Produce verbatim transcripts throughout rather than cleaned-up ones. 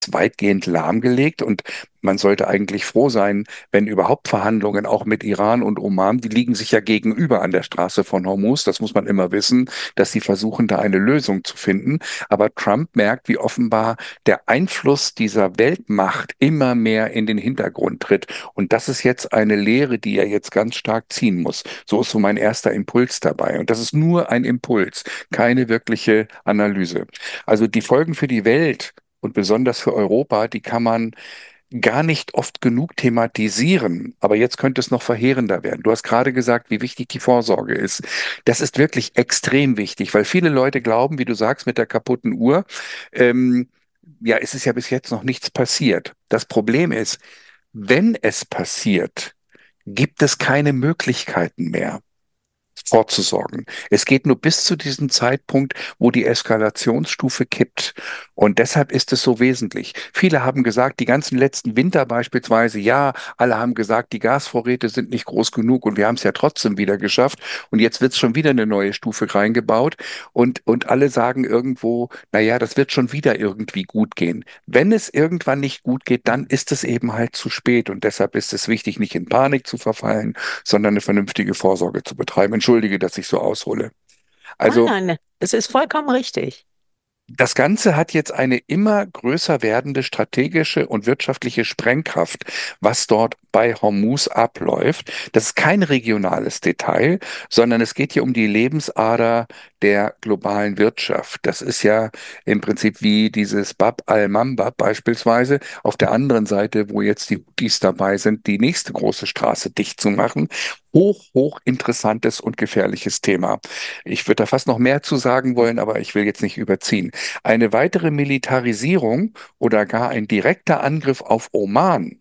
weitgehend lahmgelegt und man sollte eigentlich froh sein, wenn überhaupt Verhandlungen auch mit Iran und Oman, die liegen sich ja gegenüber an der Straße von Hormuz, das muss man immer wissen, dass sie versuchen, da eine Lösung zu finden. Aber Trump merkt, wie offenbar der Einfluss dieser Weltmacht immer mehr in den Hintergrund tritt. Und das ist jetzt eine Lehre, die er jetzt ganz stark ziehen muss. So ist so mein erster Impuls dabei. Und das ist nur ein Impuls, keine wirkliche Analyse. Also die Folgen für die Welt und besonders für Europa, die kann man gar nicht oft genug thematisieren. Aber jetzt könnte es noch verheerender werden. Du hast gerade gesagt, wie wichtig die Vorsorge ist. Das ist wirklich extrem wichtig, weil viele Leute glauben, wie du sagst, mit der kaputten Uhr, ähm, ja, es ist ja bis jetzt noch nichts passiert. Das Problem ist, wenn es passiert, gibt es keine Möglichkeiten mehr vorzusorgen. Es geht nur bis zu diesem Zeitpunkt, wo die Eskalationsstufe kippt. Und deshalb ist es so wesentlich. Viele haben gesagt, die ganzen letzten Winter beispielsweise, ja, alle haben gesagt, die Gasvorräte sind nicht groß genug und wir haben es ja trotzdem wieder geschafft. Und jetzt wird schon wieder eine neue Stufe reingebaut und, und alle sagen irgendwo, naja, das wird schon wieder irgendwie gut gehen. Wenn es irgendwann nicht gut geht, dann ist es eben halt zu spät. Und deshalb ist es wichtig, nicht in Panik zu verfallen, sondern eine vernünftige Vorsorge zu betreiben. Entschuldige, dass ich so aushole. Nein, Also nein, es ist vollkommen richtig. das Ganze hat jetzt eine immer größer werdende strategische und wirtschaftliche Sprengkraft, was dort bei Hormuz abläuft. Das ist kein regionales Detail, sondern es geht hier um die Lebensader der globalen Wirtschaft. Das ist ja im Prinzip wie dieses Bab al-Mandab beispielsweise auf der anderen Seite, wo jetzt die Houthis dabei sind, die nächste große Straße dicht zu machen. Hoch, hoch interessantes und gefährliches Thema. Ich würde da fast noch mehr zu sagen wollen, aber ich will jetzt nicht überziehen. Eine weitere Militarisierung oder gar ein direkter Angriff auf Oman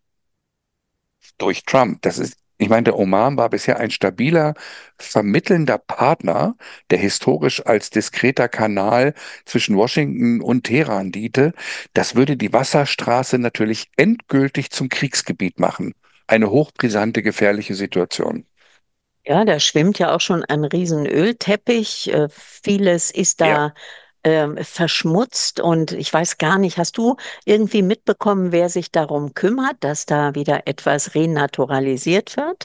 durch Trump, das ist, ich meine, der Oman war bisher ein stabiler, vermittelnder Partner, der historisch als diskreter Kanal zwischen Washington und Teheran diente. Das würde die Wasserstraße natürlich endgültig zum Kriegsgebiet machen. Eine hochbrisante, gefährliche Situation. Ja, da schwimmt ja auch schon ein riesen Ölteppich. Äh, Vieles ist Ja. da ähm, verschmutzt und ich weiß gar nicht, hast du irgendwie mitbekommen, wer sich darum kümmert, dass da wieder etwas renaturalisiert wird?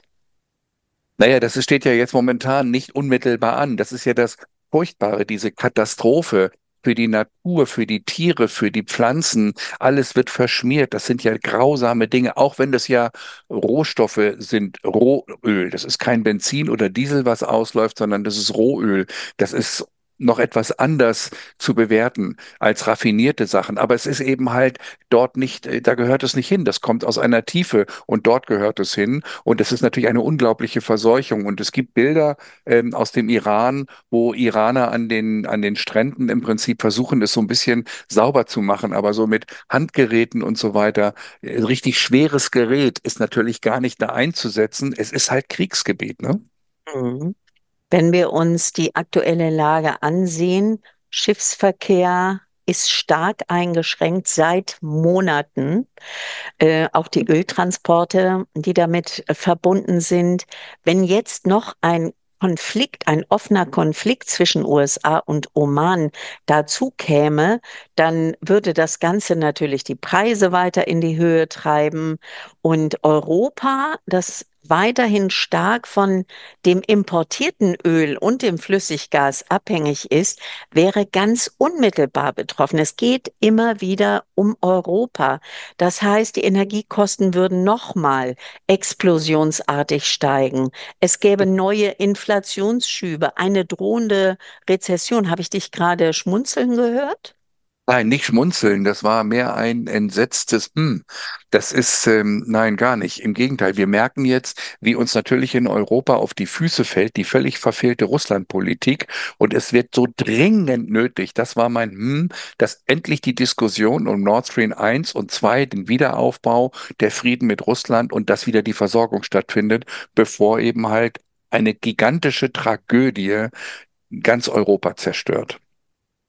Naja, das steht ja jetzt momentan nicht unmittelbar an. Das ist ja das Furchtbare, diese Katastrophe für die Natur, für die Tiere, für die Pflanzen. Alles wird verschmiert. Das sind ja grausame Dinge, auch wenn das ja Rohstoffe sind, Rohöl. Das ist kein Benzin oder Diesel, was ausläuft, sondern das ist Rohöl. Das ist noch etwas anders zu bewerten als raffinierte Sachen. Aber es ist eben halt dort nicht, äh, da gehört es nicht hin. Das kommt aus einer Tiefe und dort gehört es hin. Und es ist natürlich eine unglaubliche Verseuchung. Und es gibt Bilder ähm, aus dem Iran, wo Iraner an den, an den Stränden im Prinzip versuchen, es so ein bisschen sauber zu machen, aber so mit Handgeräten und so weiter. Äh, Richtig schweres Gerät ist natürlich gar nicht da einzusetzen. Es ist halt Kriegsgebiet, ne? Mhm. Wenn wir uns die aktuelle Lage ansehen, Schiffsverkehr ist stark eingeschränkt seit Monaten. Äh, auch die Öltransporte, die damit äh, verbunden sind. Wenn jetzt noch ein Konflikt, ein offener Konflikt zwischen U S A und Oman dazu käme, dann würde das Ganze natürlich die Preise weiter in die Höhe treiben und Europa, das weiterhin stark von dem importierten Öl und dem Flüssiggas abhängig ist, wäre ganz unmittelbar betroffen. Es geht immer wieder um Europa. Das heißt, die Energiekosten würden nochmal explosionsartig steigen. Es gäbe neue Inflationsschübe, eine drohende Rezession. Habe ich dich gerade schmunzeln gehört? Nein, nicht schmunzeln, das war mehr ein entsetztes Hm. Das ist, ähm, nein, gar nicht. Im Gegenteil, wir merken jetzt, wie uns natürlich in Europa auf die Füße fällt, die völlig verfehlte Russlandpolitik. Und es wird so dringend nötig, das war mein Hm, dass endlich die Diskussion um Nord Stream eins und zwei, den Wiederaufbau, der Frieden mit Russland und dass wieder die Versorgung stattfindet, bevor eben halt eine gigantische Tragödie ganz Europa zerstört.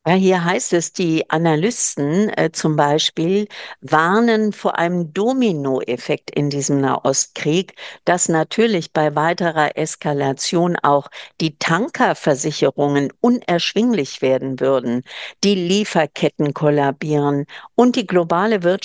Ja, hier heißt es, die Analysten äh, zum Beispiel warnen vor einem Dominoeffekt in diesem Nahostkrieg, dass natürlich bei weiterer Eskalation auch die Tankerversicherungen unerschwinglich werden würden, die Lieferketten kollabieren und die globale Wirtschaft